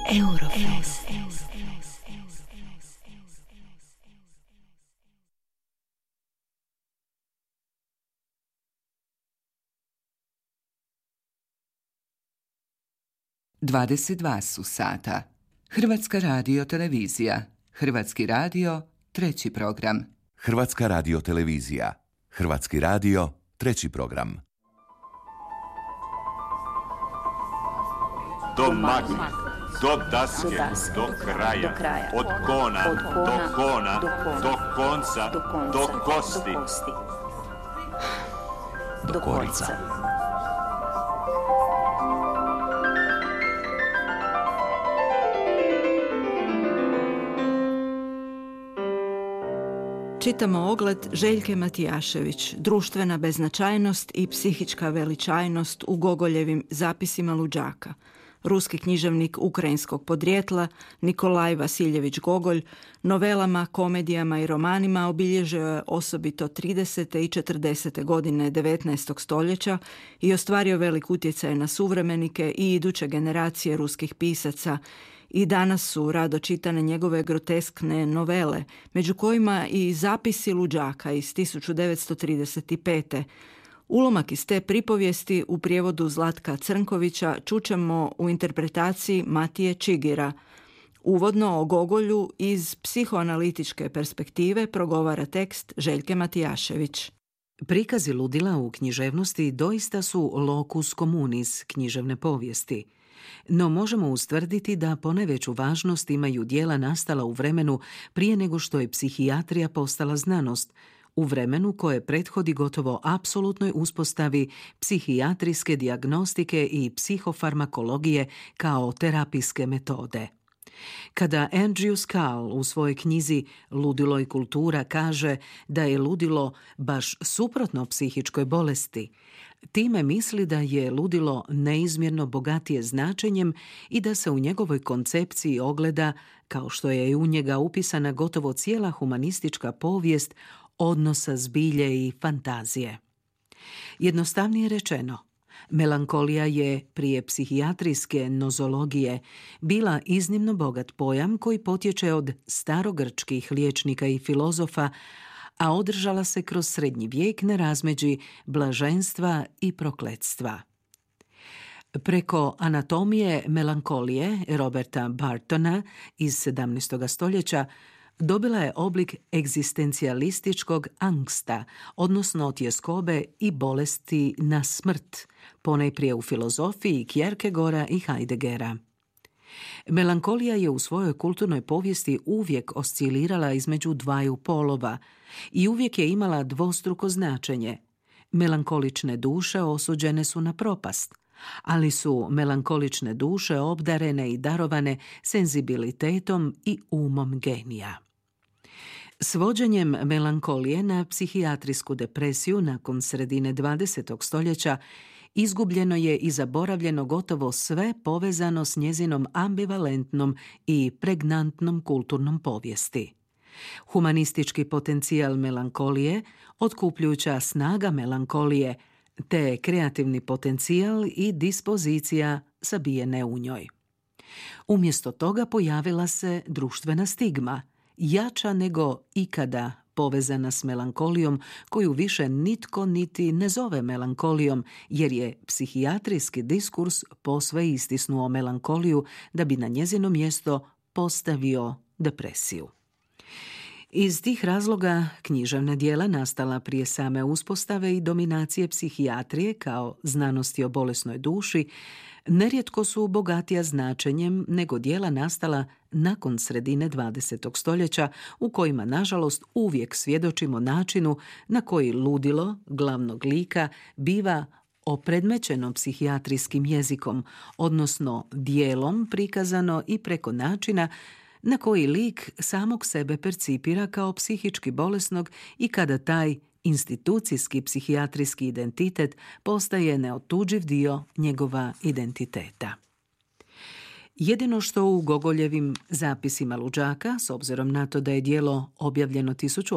Eurofest. Dvadeset dva su sata. Hrvatska radiotelevizija. Hrvatski radio, treći program. Hrvatska radiotelevizija. Hrvatski radio, treći program. Do magme, do daske, do kraja, od kona, do kona, do konca, do kosti, do korica. Čitamo ogled Željke Matijašević, društvena beznačajnost i psihička veličajnost u Gogoljevim zapisima luđaka. Ruski književnik ukrajinskog podrijetla Nikolaj Vasiljević Gogolj novelama, komedijama i romanima obilježio je osobito 30. i 40. godine 19. stoljeća i ostvario velik utjecaj na suvremenike i iduće generacije ruskih pisaca. I danas su rado čitane njegove groteskne novele, među kojima i Zapisi luđaka iz 1935. Ulomak iz te pripovijesti u prijevodu Zlatka Crnkovića čućemo u interpretaciji Matije Čigira. Uvodno o Gogolju iz psihoanalitičke perspektive progovara tekst Željke Matijašević. Prikazi ludila u književnosti doista su locus communis književne povijesti. No možemo ustvrditi da ponajveću važnost imaju djela nastala u vremenu prije nego što je psihijatrija postala znanost, u vremenu koje prethodi gotovo apsolutnoj uspostavi psihijatrijske dijagnostike i psihofarmakologije kao terapijske metode. Kada Andrew Scull u svojoj knjizi Ludilo i kultura kaže da je ludilo baš suprotno psihičkoj bolesti, time misli da je ludilo neizmjerno bogatije značenjem i da se u njegovoj koncepciji ogleda, kao što je i u njega upisana gotovo cijela humanistička povijest, odnosa zbilje i fantazije. Jednostavnije rečeno, melankolija je prije psihijatrijske nozologije bila iznimno bogat pojam koji potječe od starogrčkih liječnika i filozofa, a održala se kroz srednji vijek na razmeđi blaženstva i prokletstva. Preko anatomije melankolije Roberta Bartona iz 17. stoljeća dobila je oblik egzistencijalističkog angsta, odnosno tjeskobe i bolesti na smrt, ponajprije u filozofiji Kierkegaarda i Heideggera. Melankolija je u svojoj kulturnoj povijesti uvijek oscilirala između dvaju polova i uvijek je imala dvostruko značenje. Melankolične duše osuđene su na propast, ali su melankolične duše obdarene i darovane senzibilitetom i umom genija. Svođenjem melankolije na psihijatrijsku depresiju nakon sredine 20. stoljeća izgubljeno je i zaboravljeno gotovo sve povezano s njezinom ambivalentnom i pregnantnom kulturnom povijesti. Humanistički potencijal melankolije, otkupljujuća snaga melankolije, te kreativni potencijal i dispozicija sabijene u njoj. Umjesto toga pojavila se društvena stigma, jača nego ikada povezana s melankolijom, koju više nitko niti ne zove melankolijom, jer je psihijatrijski diskurs posve istisnuo melankoliju da bi na njezino mjesto postavio depresiju. Iz tih razloga književna djela nastala prije same uspostave i dominacije psihijatrije kao znanosti o bolesnoj duši nerijetko su bogatija značenjem nego djela nastala nakon sredine 20. stoljeća u kojima, nažalost, uvijek svjedočimo načinu na koji ludilo glavnog lika biva opredmećeno psihijatrijskim jezikom, odnosno dijelom prikazano i preko načina na koji lik samog sebe percipira kao psihički bolesnog i kada taj institucijski psihijatrijski identitet postaje neotuđiv dio njegova identiteta. Jedino što u Gogoljevim zapisima luđaka, s obzirom na to da je djelo objavljeno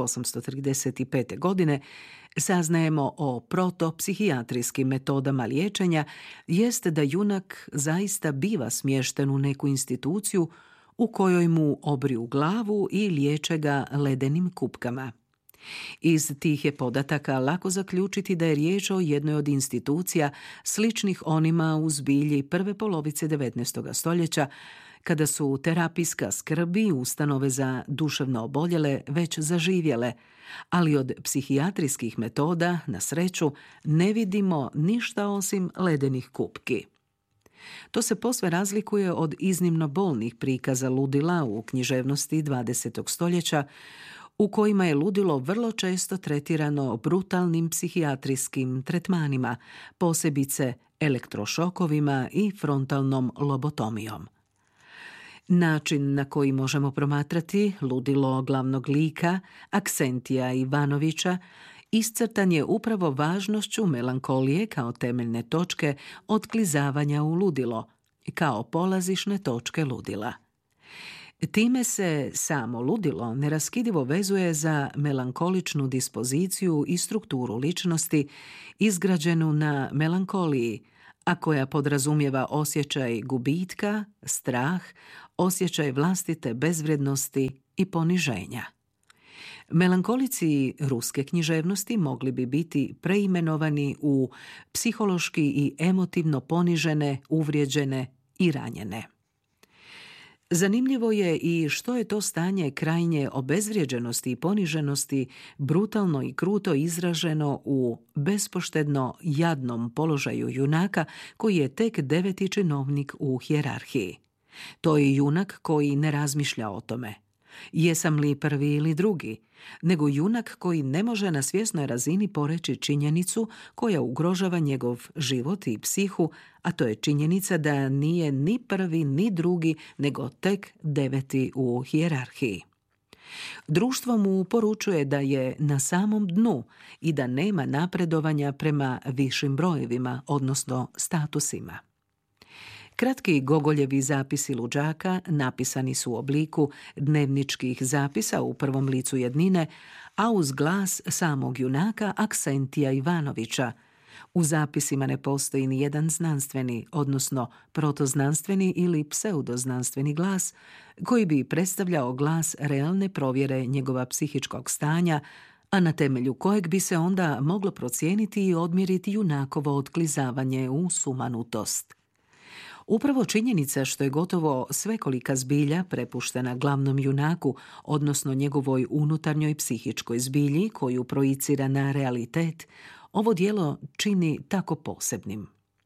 1835. godine, saznajemo o protopsihijatrijskim metodama liječenja, jest da junak zaista biva smješten u neku instituciju u kojoj mu obriju glavu i liječe ga ledenim kupkama. Iz tih je podataka lako zaključiti da je riječ o jednoj od institucija sličnih onima u zbilji prve polovice 19. stoljeća, kada su terapijska skrb i ustanove za duševno oboljele već zaživjele, ali od psihijatrijskih metoda, na sreću, ne vidimo ništa osim ledenih kupki. To se posve razlikuje od iznimno bolnih prikaza ludila u književnosti 20. stoljeća, u kojima je ludilo vrlo često tretirano brutalnim psihijatrijskim tretmanima, posebice elektrošokovima i frontalnom lobotomijom. Način na koji možemo promatrati ludilo glavnog lika, Aksentija Ivanovića, iscrtan je upravo važnošću melankolije kao temeljne točke otklizavanja u ludilo, kao polazišne točke ludila. Time se samo ludilo neraskidivo vezuje za melankoličnu dispoziciju i strukturu ličnosti izgrađenu na melankoliji, a koja podrazumijeva osjećaj gubitka, strah, osjećaj vlastite bezvrijednosti i poniženja. Melankolici ruske književnosti mogli bi biti preimenovani u psihološki i emotivno ponižene, uvrijeđene i ranjene. Zanimljivo je i što je to stanje krajnje obezvrijeđenosti i poniženosti brutalno i kruto izraženo u bespoštedno jadnom položaju junaka koji je tek 9. činovnik u hijerarhiji. To je junak koji ne razmišlja o tome. Jesam li prvi ili drugi, nego junak koji ne može na svjesnoj razini poreći činjenicu koja ugrožava njegov život i psihu, a to je činjenica da nije ni prvi ni drugi, nego tek 9. u hijerarhiji. Društvo mu poručuje da je na samom dnu i da nema napredovanja prema višim brojevima, odnosno statusima. Kratki Gogoljevi zapisi luđaka napisani su u obliku dnevničkih zapisa u prvom licu jednine, a uz glas samog junaka Aksentija Ivanovića. U zapisima ne postoji ni jedan znanstveni, odnosno protoznanstveni ili pseudoznanstveni glas, koji bi predstavljao glas realne provjere njegova psihičkog stanja, a na temelju kojeg bi se onda moglo procijeniti i odmjeriti junakovo otklizavanje u sumanutost. Upravo činjenica što je gotovo svekolika zbilja prepuštena glavnom junaku, odnosno njegovoj unutarnjoj psihičkoj zbilji koju projicira na realitet, ovo djelo čini tako posebnim.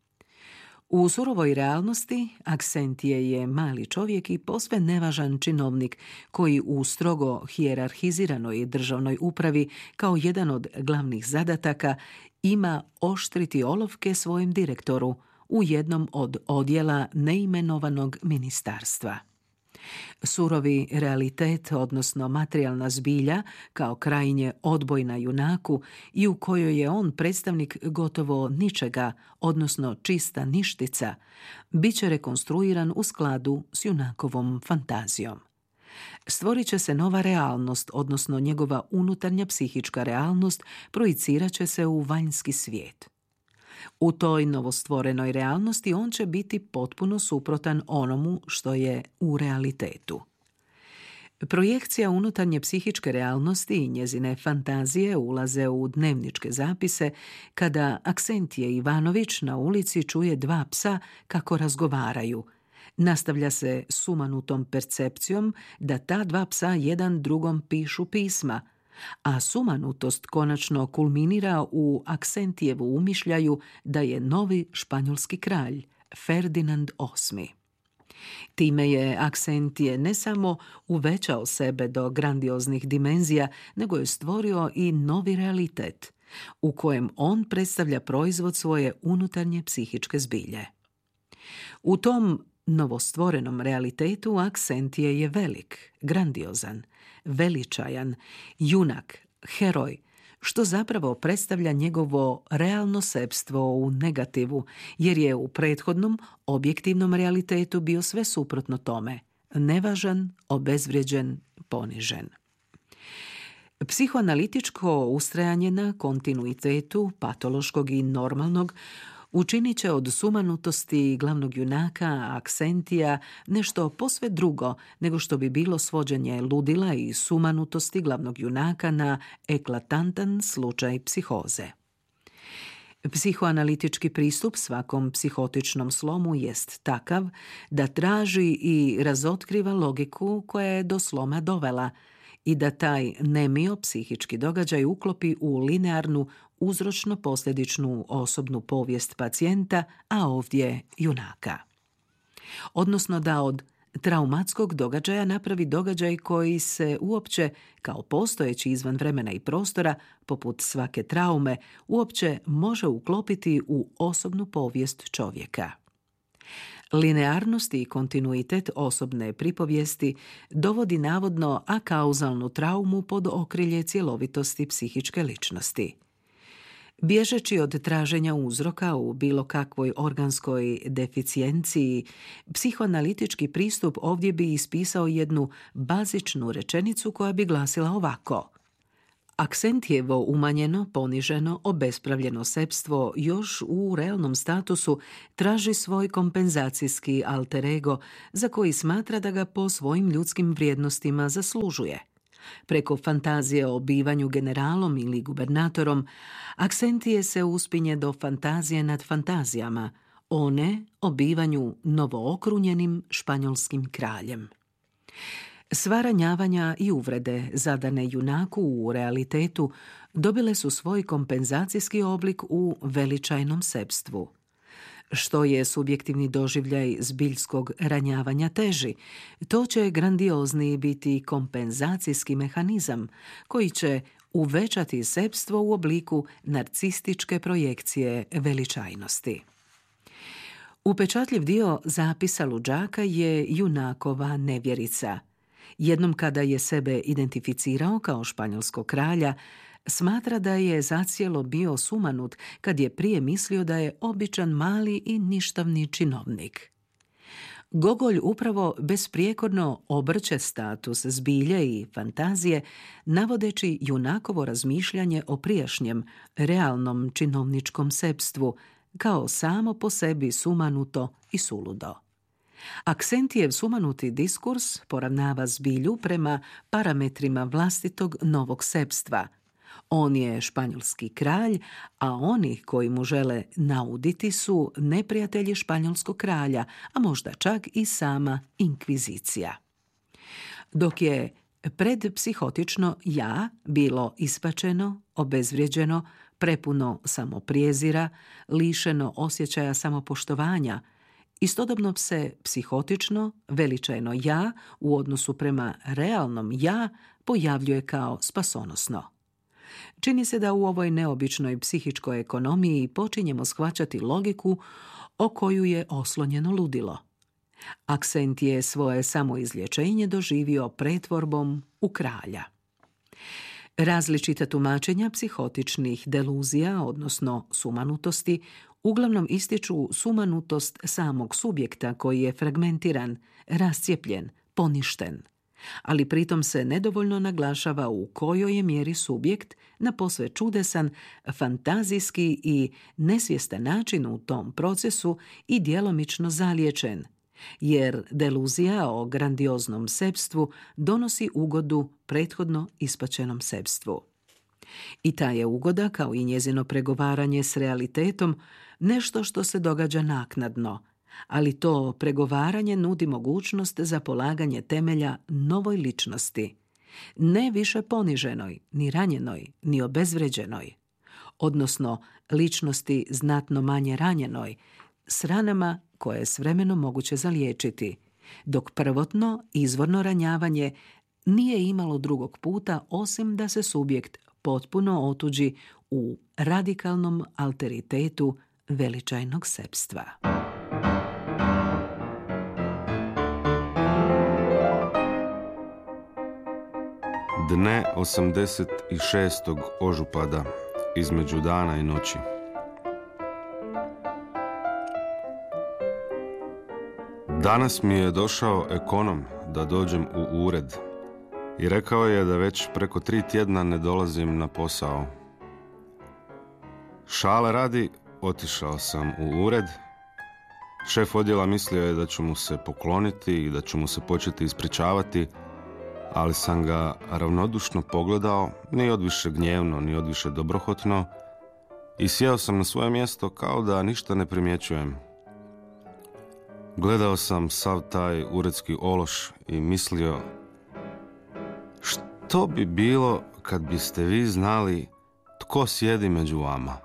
U surovoj realnosti Aksentije je mali čovjek i posve nevažan činovnik koji u strogo hijerarhiziranoj državnoj upravi kao jedan od glavnih zadataka ima oštriti olovke svojem direktoru u jednom od odjela neimenovanog ministarstva. Surovi realitet, odnosno materijalna zbilja, kao krajnje odbojna junaku i u kojoj je on predstavnik gotovo ničega, odnosno čista ništica, bit će rekonstruiran u skladu s junakovom fantazijom. Stvorit će se nova realnost, odnosno njegova unutarnja psihička realnost projicirat će se u vanjski svijet. U toj novostvorenoj realnosti on će biti potpuno suprotan onomu što je u realitetu. Projekcija unutarnje psihičke realnosti i njezine fantazije ulaze u dnevničke zapise kada Aksentije Ivanović na ulici čuje dva psa kako razgovaraju. Nastavlja se sumanutom percepcijom da ta dva psa jedan drugom pišu pisma, a sumanutost konačno kulminira u Aksentijevu umišljaju da je novi španjolski kralj, Ferdinand VIII. Time je Aksentije ne samo uvećao sebe do grandioznih dimenzija, nego je stvorio i novi realitet, u kojem on predstavlja proizvod svoje unutarnje psihičke zbilje. U tom novostvorenom realitetu Aksentije je velik, grandiozan, veličajan, junak, heroj, što zapravo predstavlja njegovo realno sebstvo u negativu, jer je u prethodnom objektivnom realitetu bio sve suprotno tome, nevažan, obezvrijeđen, ponižen. Psihoanalitičko ustrajanje na kontinuitetu patološkog i normalnog učinit će od sumanutosti glavnog junaka Aksentija nešto posve drugo nego što bi bilo svođenje ludila i sumanutosti glavnog junaka na eklatantan slučaj psihoze. Psihoanalitički pristup svakom psihotičnom slomu jest takav da traži i razotkriva logiku koja je do sloma dovela i da taj nemio psihički događaj uklopi u linearnu uzročno-posljedičnu osobnu povijest pacijenta, a ovdje junaka. Odnosno da od traumatskog događaja napravi događaj koji se uopće, kao postojeći izvan vremena i prostora, poput svake traume, uopće može uklopiti u osobnu povijest čovjeka. Linearnost i kontinuitet osobne pripovijesti dovodi navodno akauzalnu traumu pod okrilje cjelovitosti psihičke ličnosti. Bježeći od traženja uzroka u bilo kakvoj organskoj deficijenciji, psihoanalitički pristup ovdje bi ispisao jednu bazičnu rečenicu koja bi glasila ovako: Aksentijevo umanjeno, poniženo, obespravljeno sebstvo još u realnom statusu traži svoj kompenzacijski alter ego za koji smatra da ga po svojim ljudskim vrijednostima zaslužuje. Preko fantazije o bivanju generalom ili gubernatorom, Aksentije se uspinje do fantazije nad fantazijama, one o bivanju novookrunjenim španjolskim kraljem. Sva ranjavanja i uvrede zadane junaku u realitetu dobile su svoj kompenzacijski oblik u veličajnom sebstvu. Što je subjektivni doživljaj zbiljskog ranjavanja teži, to će grandiozniji biti kompenzacijski mehanizam koji će uvećati sebstvo u obliku narcističke projekcije veličajnosti. Upečatljiv dio zapisa luđaka je junakova nevjerica. Jednom kada je sebe identificirao kao španjolskog kralja, smatra da je zacijelo bio sumanut kad je prije mislio da je običan mali i ništavni činovnik. Gogolj upravo besprijekorno obrće status zbilje i fantazije, navodeći junakovo razmišljanje o prijašnjem, realnom činovničkom sebstvu, kao samo po sebi sumanuto i suludo. Aksentijev sumanuti diskurs poravnava zbilju prema parametrima vlastitog novog sebstva. On je španjolski kralj, a oni koji mu žele nauditi su neprijatelji španjolskog kralja, a možda čak i sama inkvizicija. Dok je predpsihotično ja bilo ispačeno, obezvrijeđeno, prepuno samoprijezira, lišeno osjećaja samopoštovanja, istodobno se psihotično, veličajno ja u odnosu prema realnom ja pojavljuje kao spasonosno. Čini se da u ovoj neobičnoj psihičkoj ekonomiji počinjemo shvaćati logiku o koju je oslonjeno ludilo. Aksent je svoje samoizlječenje doživio pretvorbom u kralja. Različita tumačenja psihotičnih deluzija, odnosno sumanutosti, uglavnom ističu sumanutost samog subjekta koji je fragmentiran, rascijepljen, poništen, ali pritom se nedovoljno naglašava u kojoj je mjeri subjekt na posve čudesan, fantazijski i nesvjestan način u tom procesu i djelomično zaliječen, jer deluzija o grandioznom sebstvu donosi ugodu prethodno ispačenom sebstvu. I ta je ugoda, kao i njezino pregovaranje s realitetom, nešto što se događa naknadno, ali to pregovaranje nudi mogućnost za polaganje temelja novoj ličnosti, ne više poniženoj, ni ranjenoj, ni obezvređenoj, odnosno ličnosti znatno manje ranjenoj, s ranama koje je s vremenom moguće zaliječiti, dok prvotno, izvorno ranjavanje nije imalo drugog puta osim da se subjekt potpuno otuđi u radikalnom alteritetu veličajnog sebstva. Dne 86. ožupada, između dana i noći. Danas mi je došao ekonom da dođem u ured i rekao je da već preko 3 tjedna ne dolazim na posao. Šale radi, otišao sam u ured. Šef odjela mislio je da ću mu se pokloniti i da ću mu se početi ispričavati, ali sam ga ravnodušno pogledao, ni odviše gnjevno, ni odviše dobrohotno, i sjeo sam na svoje mjesto kao da ništa ne primjećujem. Gledao sam sav taj uredski ološ i mislio, što bi bilo kad biste vi znali tko sjedi među vama?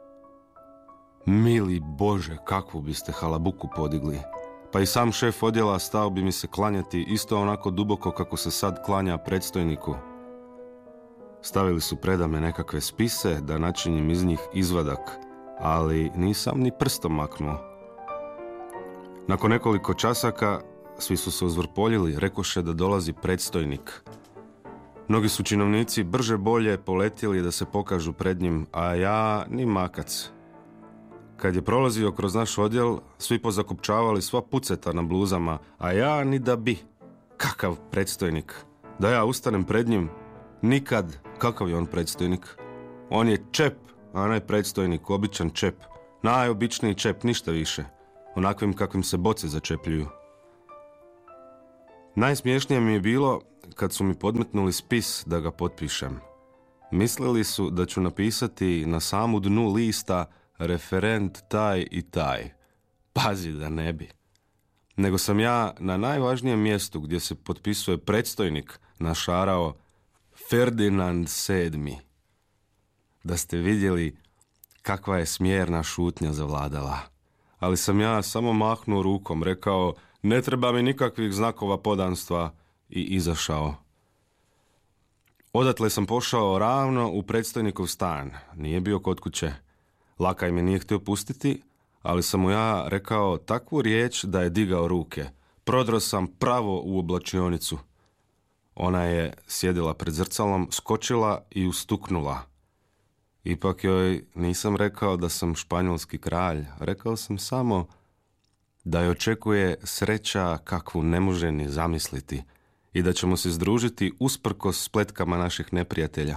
Mili Bože, kakvu biste halabuku podigli. Pa i sam šef odjela stao bi mi se klanjati isto onako duboko kako se sad klanja predstojniku. Stavili su predame nekakve spise da načinim iz njih izvadak, ali nisam ni prstom maknuo. Nakon nekoliko časaka svi su se uzvrpoljili, rekoše da dolazi predstojnik. Mnogi su činovnici brže bolje poletjeli da se pokažu pred njim, a ja ni makac. Kad je prolazio kroz naš odjel, svi pozakopčavali sva puceta na bluzama, a ja ni da bi. Kakav predstojnik? Da ja ustanem pred njim? Nikad. Kakav je on predstojnik? On je čep, a ne predstojnik, običan čep. Najobičniji čep, ništa više. Onakvim kakvim se boce začepljuju. Najsmiješnije mi je bilo kad su mi podmetnuli spis da ga potpišem. Mislili su da ću napisati na samu dnu lista referent taj i taj. Pazi da ne bi. Nego sam ja na najvažnijem mjestu gdje se potpisuje predstojnik našarao Ferdinand VII. Da ste vidjeli kakva je smjerna šutnja zavladala. Ali sam ja samo mahnuo rukom, rekao ne treba mi nikakvih znakova podanstva i izašao. Odatle sam pošao ravno u predstojnikov stan. Nije bio kod kuće. Lakaj me nije htio pustiti, ali sam mu ja rekao takvu riječ da je digao ruke. Prodro sam pravo u oblačionicu. Ona je sjedila pred zrcalom, skočila i ustuknula. Ipak joj nisam rekao da sam španjolski kralj. Rekao sam samo da je očekuje sreća kakvu ne može ni zamisliti i da ćemo se združiti usprkos spletkama naših neprijatelja.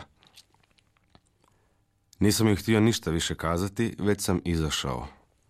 Nisam joj htio ništa više kazati, već sam izašao.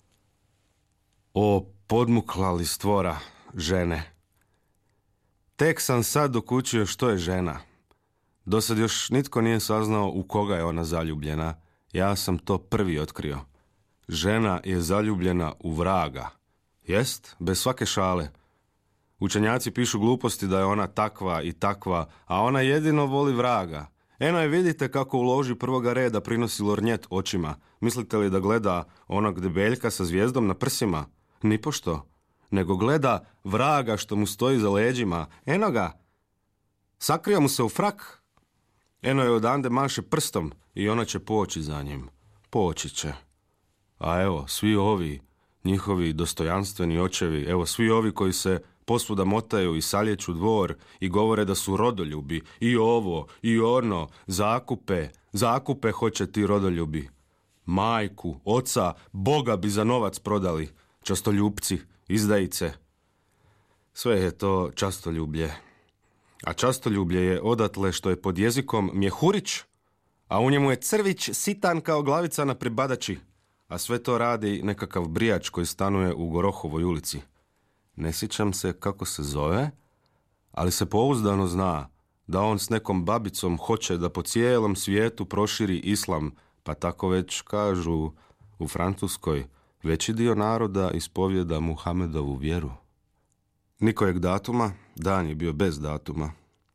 O, podmuklali stvora, žene. Tek sam sad dokučio što je žena. Dosad još nitko nije saznao u koga je ona zaljubljena. Ja sam to prvi otkrio. Žena je zaljubljena u vraga. Jest, bez svake šale. Učenjaci pišu gluposti da je ona takva i takva, a ona jedino voli vraga. Eno je vidite kako u loži prvoga reda prinosi lornjet očima. Mislite li da gleda onog debeljka sa zvijezdom na prsima? Nipošto. Nego gleda vraga što mu stoji za leđima. Eno ga. Sakrio mu se u frak. Eno je odande maše prstom i ona će poći za njim. Poći će. A evo, svi ovi, njihovi dostojanstveni očevi, evo svi ovi koji se posvuda motaju i saljeću dvor i govore da su rodoljubi, i ovo, i ono, zakupe hoće ti rodoljubi. Majku, oca, Boga bi za novac prodali, častoljupci, izdajice. Sve je to častoljublje. A častoljublje je odatle što je pod jezikom mjehurić, a u njemu je crvić sitan kao glavica na pribadači, a sve to radi nekakav brijač koji stanuje u Gorohovoj ulici. Ne sjećam se kako se zove, ali se pouzdano zna da on s nekom babicom hoće da po cijelom svijetu proširi islam, pa tako već kažu u Francuskoj, veći dio naroda ispovjeda Muhamedovu vjeru. Nikojeg datuma, dan je bio bez datuma.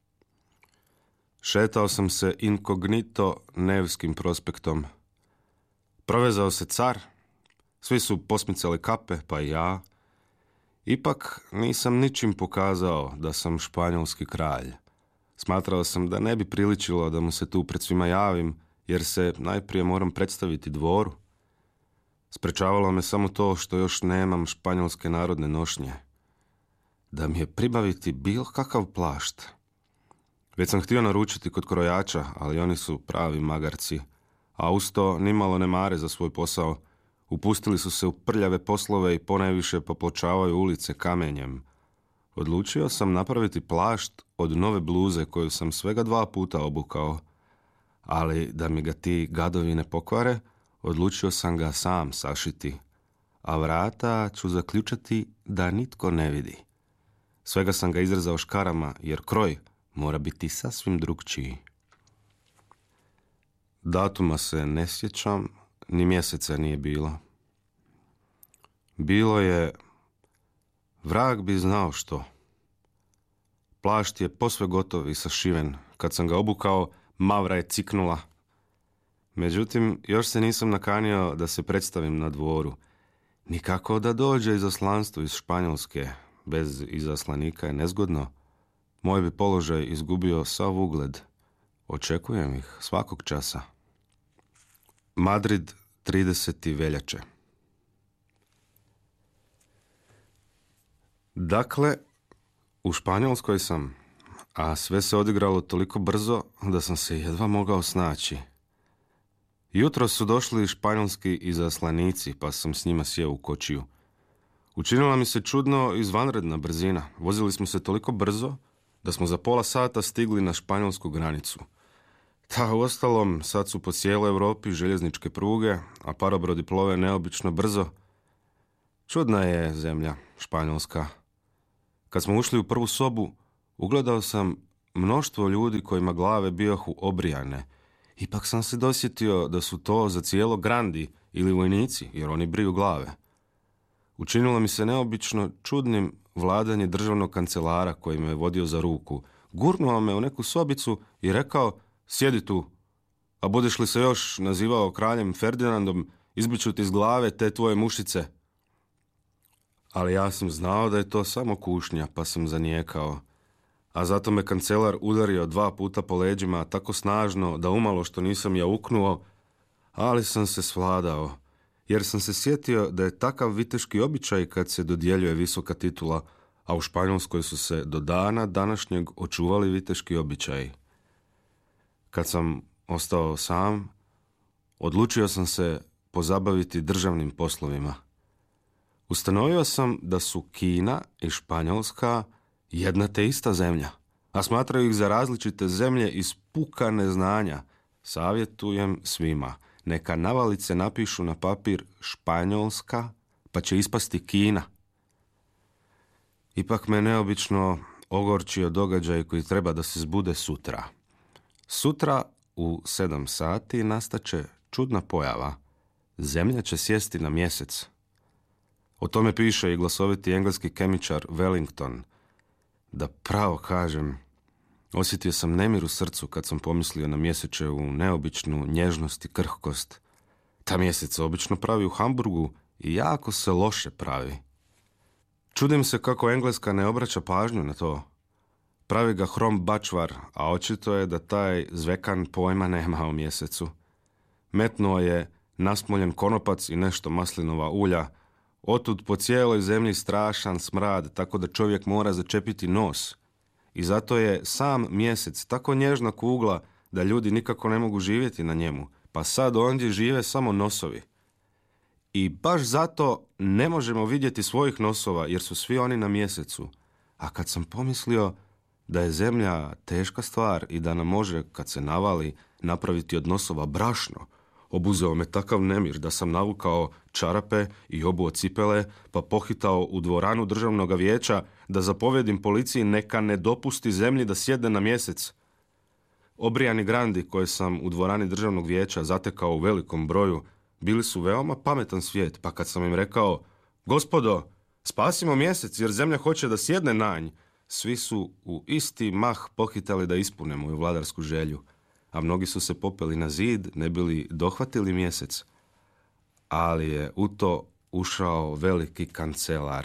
Šetao sam se inkognito Nevskim prospektom. Provezao se car, svi su posmicali kape, pa i ja. Ipak nisam ničim pokazao da sam španjolski kralj. Smatrao sam da ne bi priličilo da mu se tu pred svima javim, jer se najprije moram predstaviti dvoru. Sprečavalo me samo to što još nemam španjolske narodne nošnje. Da mi je pribaviti bilo kakav plašt. Već sam htio naručiti kod krojača, ali oni su pravi magarci, a uz to nimalo ne mare za svoj posao. Upustili su se u prljave poslove i ponajviše popločavaju ulice kamenjem. Odlučio sam napraviti plašt od nove bluze koju sam svega 2 puta obukao, ali da mi ga ti gadovi ne pokvare, odlučio sam ga sam sašiti, a vrata ću zaključati da nitko ne vidi. Svega sam ga izrezao škarama, jer kroj mora biti sasvim drugčiji. Datuma se ne sjećam, ni mjeseca nije bilo. Bilo je, vrag bi znao što. Plašt je posve gotov i sašiven. Kad sam ga obukao, mavra je ciknula. Međutim, još se nisam nakanio da se predstavim na dvoru. Nikako da dođe izaslanstvo iz Španjolske. Bez izaslanika je nezgodno. Moj bi položaj izgubio sav ugled. Očekujem ih svakog časa. Madrid, 30. veljače. Dakle, u Španjolskoj sam, a sve se odigralo toliko brzo da sam se jedva mogao snaći. Jutro su došli španjolski izaslanici, pa sam s njima sjeo u kočiju. Učinila mi se čudno izvanredna brzina. Vozili smo se toliko brzo da smo za pola sata stigli na španjolsku granicu. Uostalom, sad su po cijeloj Europi željezničke pruge, a parobrodi plove neobično brzo. Čudna je zemlja, Španjolska. Kad smo ušli u prvu sobu, ugledao sam mnoštvo ljudi kojima glave bijahu obrijane. Ipak sam se dosjetio da su to za cijelo grandi ili vojnici, jer oni briju glave. Učinilo mi se neobično čudnim vladanje državnog kancelara koji me je vodio za ruku. Gurnuo me u neku sobicu i rekao: sjedi tu, a budeš li se još nazivao kraljem Ferdinandom, izbit ću ti iz glave te tvoje mušice. Ali ja sam znao da je to samo kušnja, pa sam zanijekao. A zato me kancelar udario 2 puta po leđima tako snažno da umalo što nisam jauknuo, ali sam se svladao, jer sam se sjetio da je takav viteški običaj kad se dodjeljuje visoka titula, a u Španjolskoj su se do dana današnjeg očuvali viteški običaji. Kad sam ostao sam, odlučio sam se pozabaviti državnim poslovima. Ustanovio sam da su Kina i Španjolska jedna te ista zemlja, a smatraju ih za različite zemlje iz puka neznanja. Savjetujem svima, neka navalice napišu na papir Španjolska, pa će ispasti Kina. Ipak me neobično ogorčio događaj koji treba da se zbude sutra. Sutra u 7 sati nastaće čudna pojava. Zemlja će sjesti na mjesec. O tome piše i glasoviti engleski kemičar Wellington. Da pravo kažem, osjetio sam nemir u srcu kad sam pomislio na mjesečevu neobičnu nježnost i krhkost. Ta mjesec se obično pravi u Hamburgu i jako se loše pravi. Čudim se kako Engleska ne obraća pažnju na to. Pravi ga hrom bačvar, a očito je da taj zvekan pojma nema o mjesecu. Metnuo je nasmoljen konopac i nešto maslinova ulja. Otud po cijeloj zemlji strašan smrad, tako da čovjek mora začepiti nos. I zato je sam mjesec tako nježna kugla da ljudi nikako ne mogu živjeti na njemu, pa sad ondje žive samo nosovi. I baš zato ne možemo vidjeti svojih nosova, jer su svi oni na mjesecu. A kad sam pomislio da je zemlja teška stvar i da nam može, kad se navali, napraviti od nosova brašno, obuzeo me takav nemir da sam navukao čarape i obuo cipele, pa pohitao u dvoranu državnog vijeća da zapovjedim policiji neka ne dopusti zemlji da sjedne na mjesec. Obrijani grandi koje sam u dvorani državnog vijeća zatekao u velikom broju bili su veoma pametan svijet, pa kad sam im rekao: gospodo, spasimo mjesec jer zemlja hoće da sjedne na nj, svi su u isti mah pohitali da ispune moju vladarsku želju, a mnogi su se popeli na zid ne bili dohvatili mjesec. Ali je u to ušao veliki kancelar.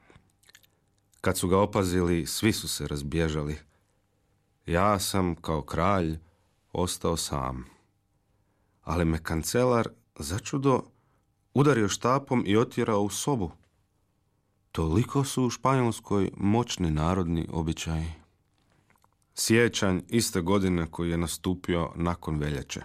Kad su ga opazili, svi su se razbježali. Ja sam kao kralj ostao sam. Ali me kancelar začudo udario štapom i otjerao u sobu. Toliko su u Španjolskoj moćni narodni običaji. Siječanj iste godine koji je nastupio nakon veljače.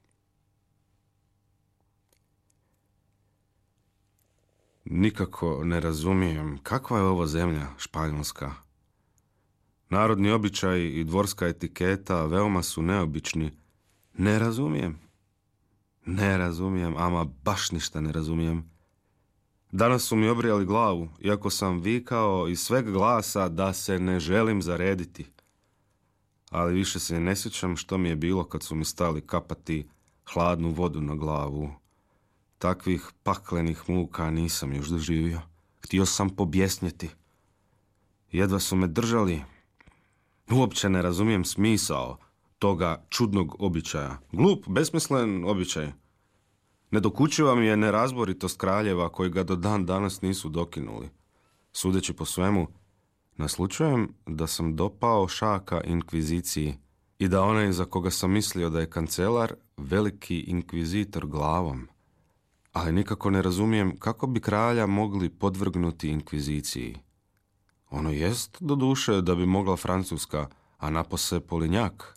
Nikako ne razumijem kakva je ovo zemlja, Španjolska. Narodni običaj i dvorska etiketa veoma su neobični. Ne razumijem, ama baš ništa ne razumijem. Danas su mi obrijali glavu, iako sam vikao iz sveg glasa da se ne želim zarediti. Ali više se ne sjećam što mi je bilo kad su mi stali kapati hladnu vodu na glavu. Takvih paklenih muka nisam još doživio. Htio sam pobjesnjeti. Jedva su me držali. Uopće ne razumijem smisao toga čudnog običaja. Glup, besmislen običaj. Ne dokučiva mi je nerazboritost kraljeva koji ga do dan danas nisu dokinuli. Sudeći po svemu, naslučujem da sam dopao šaka inkviziciji i da onaj za koga sam mislio da je kancelar veliki inkvizitor glavom. Ali nikako ne razumijem kako bi kralja mogli podvrgnuti inkviziciji. Ono jest doduše da bi mogla Francuska, a napose Polinjak.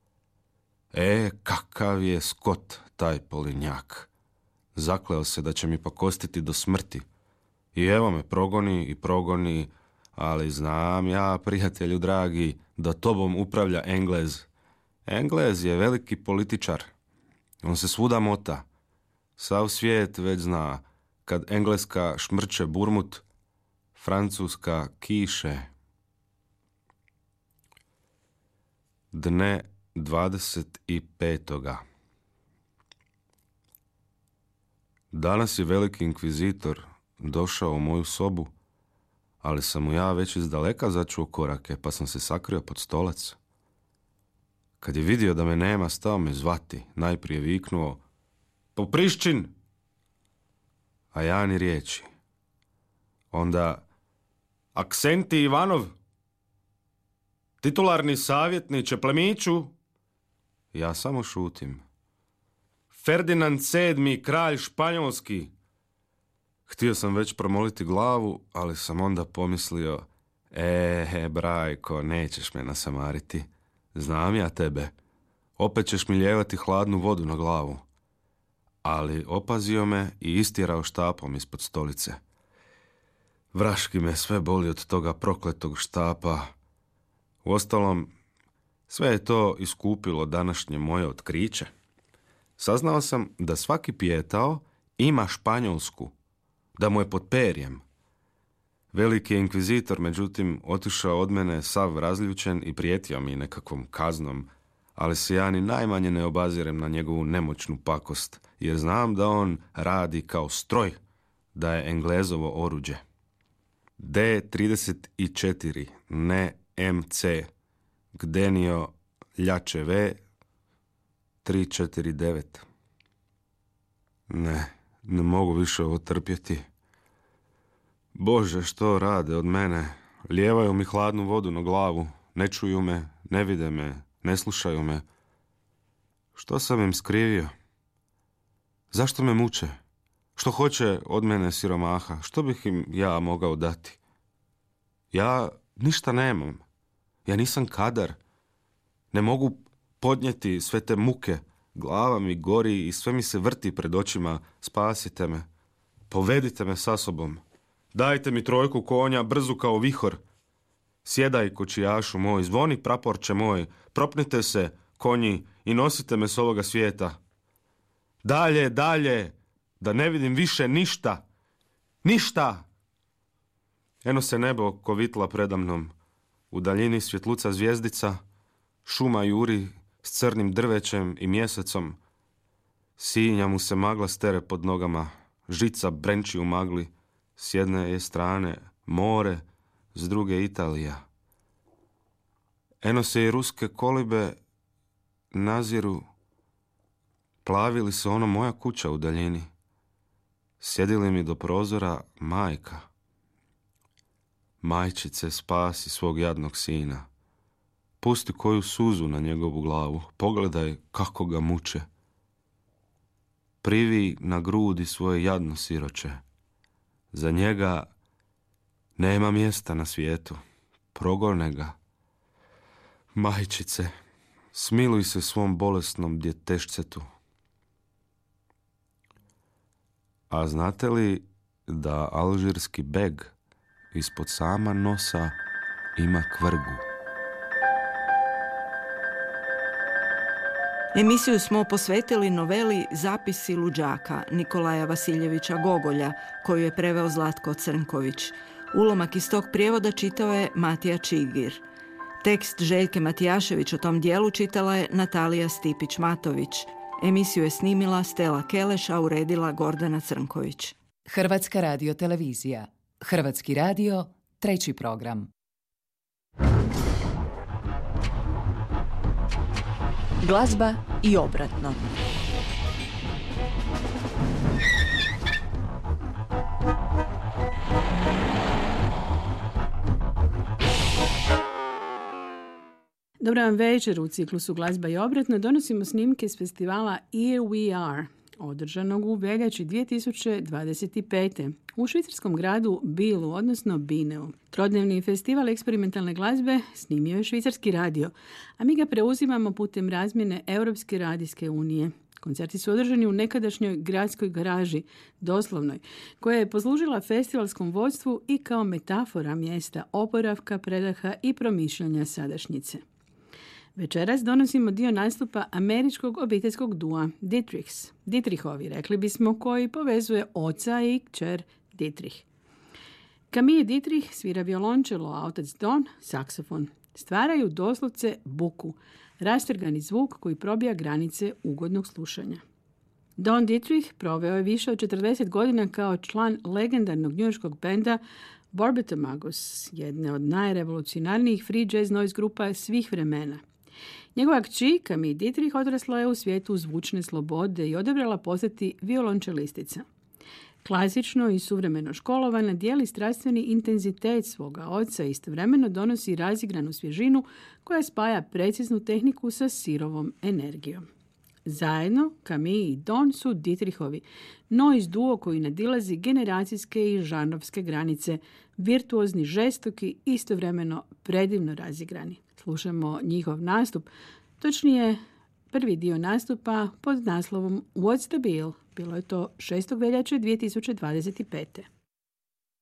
Kakav je skot taj Polinjak. Zakleo se da će mi pakostiti do smrti. I evo me progoni, ali znam ja, prijatelju dragi, da tobom upravlja Englez. Englez je veliki političar. On se svuda mota. Sav svijet već zna, kad Engleska šmrče burmut, Francuska kiše. Dne 25. Danas je veliki inkvizitor došao u moju sobu, ali sam mu ja već iz daleka začuo korake, pa sam se sakrio pod stolac. Kad je vidio da me nema, stao me zvati, najprije viknuo: Popriščin! A ja ni riječi. Onda: Aksenti Ivanov! Titularni savjetniče plemiću! Ja samo šutim. Ferdinand VII, kralj španjolski! Htio sam već promoliti glavu, ali sam onda pomislio: brajko, nećeš me nasamariti. Znam ja tebe. Opet ćeš mi lijevati hladnu vodu na glavu. Ali opazio me i istjerao štapom ispod stolice. Vraški me sve boli od toga prokletog štapa. Uostalom, sve je to iskupilo današnje moje otkriće. Saznao sam da svaki pijetao ima Španjolsku, da mu je pod perjem. Veliki inkvizitor, međutim, otišao od mene sav razljučen i prijetio mi nekakvom kaznom, ali se ja ni najmanje ne obazirem na njegovu nemoćnu pakost, jer znam da on radi kao stroj, da je Englezovo oruđe. D34, ne MC, Gdenio Ljače V, 349. Ne mogu više ovo trpjeti. Bože, što rade od mene? Lijevaju mi hladnu vodu na glavu, ne čuju me, ne vide me, ne slušaju me. Što sam im skrivio? Zašto me muče? Što hoće od mene siromaha? Što bih im ja mogao dati? Ja ništa nemam. Ja nisam kadar. Ne mogu podnijeti sve te muke. Glava mi gori i sve mi se vrti pred očima. Spasite me. Povedite me sa sobom. Dajte mi 3 konja, brzu kao vihor. Sjedaj, kočijašu moj, zvoni praporče moj. Propnite se, konji, i nosite me s ovoga svijeta. Dalje, da ne vidim više ništa. Ništa! Eno se nebo kovitla predamnom. U daljini svjetluca zvijezdica, šuma juri s crnim drvećem i mjesecom. Sinja mu se magla stere pod nogama, žica brenči u magli. S jedne je strane more, s druge Italija. Eno se i ruske kolibe naziru. Plavili se ono moja kuća u daljini. Sjedili mi do prozora majka. Majčice, spasi svog jadnog sina. Pusti koju suzu na njegovu glavu. Pogledaj kako ga muče. Privi na grudi svoje jadno siroče. Za njega nema mjesta na svijetu. Progone ga. Majčice, smiluj se svom bolesnom djetešcetu. A znate li da alžirski beg ispod sama nosa ima kvrgu? Emisiju smo posvetili noveli Zapisi luđaka Nikolaja Vasiljevića Gogolja, koju je preveo Zlatko Crnković. Ulomak iz tog prijevoda čitao je Matija Čigir. Tekst Željke Matijašević o tom dijelu čitala je Natalija Stipić-Matović. Emisiju je snimila Stela Keleš, a uredila Gordana Crnković. Hrvatska radiotelevizija. Hrvatski radio, 3. program. Glazba i obratno. Dobar vam večer, u ciklusu Glazba i obratno donosimo snimke s festivala Here We Are, održanog u veljači 2025. u švicarskom gradu Bilu, odnosno Bineu. Trodnevni festival eksperimentalne glazbe snimio je Švicarski radio, a mi ga preuzimamo putem razmjene Europske radijske unije. Koncerti su održani u nekadašnjoj gradskoj garaži, doslovnoj, koja je poslužila festivalskom vodstvu i kao metafora mjesta oporavka, predaha i promišljanja sadašnjice. Večeras donosimo dio nastupa američkog obiteljskog dua Dietrichovi, rekli bismo, koji povezuje oca i kćer Dietrich. Camille Dietrich svira violončelo, a otac Don saksofon. Stvaraju doslovce buku, rastrgani zvuk koji probija granice ugodnog slušanja. Don Dietrich proveo je više od 40 godina kao član legendarnog njujorškog benda Barbatomagos, jedne od najrevolucionarnijih free jazz noise grupa svih vremena. Njegova kći, Camille Dietrich, odrasla je u svijetu zvučne slobode i odabrala postati violončelistica. Klasično i suvremeno školovana dijeli strastveni intenzitet svoga oca i istovremeno donosi razigranu svježinu koja spaja preciznu tehniku sa sirovom energijom. Zajedno, Camille i Don su Dietrichovi, noise duo koji nadilazi generacijske i žanrovske granice, virtuozni, žestoki, istovremeno predivno razigrani. Slušamo njihov nastup, točnije prvi dio nastupa pod naslovom What's the Bill? Bilo je to 6. veljače 2025.